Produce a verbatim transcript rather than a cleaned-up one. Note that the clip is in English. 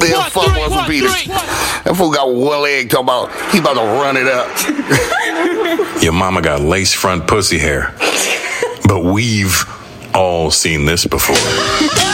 Phil fuck Russell Peters. That fool got one leg talking about he about to run it up. Your mama got lace front pussy hair. But we've all seen this before.